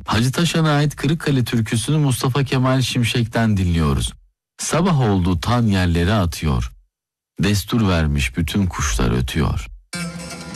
Hacı Taşan'a ait Kırıkkale türküsünü Mustafa Kemal Şimşek'ten dinliyoruz. Sabah oldu tan yerlere atıyor. Destur vermiş bütün kuşlar ötüyor.